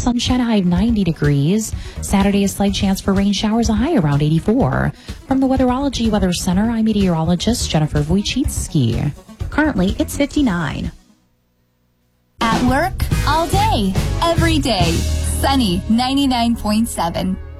sunshine, a high of 90 degrees. Saturday, a slight chance for rain showers, a high around 84. From the Weatherology Weather Center, I'm meteorologist Jennifer Wojcicki. Currently, it's 59. At work, all day, every day. Sunny 99.7.